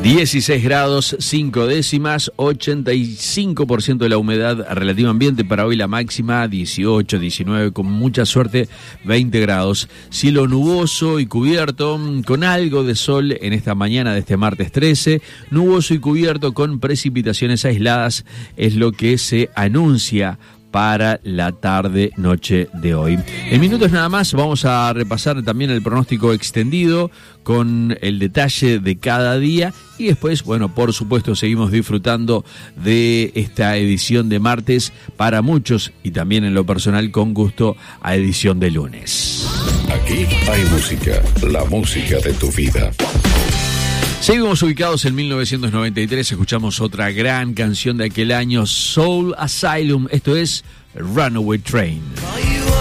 16 grados 5 décimas, 85% de la humedad relativa ambiente. Para hoy la máxima 18, 19, con mucha suerte 20 grados. Cielo nuboso y cubierto, con algo de sol en esta mañana de este martes 13. Nuboso y cubierto con precipitaciones aisladas es lo que se anuncia para la tarde-noche de hoy. En minutos nada más vamos a repasar también el pronóstico extendido con el detalle de cada día y después, bueno, por supuesto seguimos disfrutando de esta edición de martes para muchos y también en lo personal con gusto a edición de lunes. Aquí hay música, la música de tu vida. Seguimos ubicados en 1993, escuchamos otra gran canción de aquel año, Soul Asylum, esto es Runaway Train.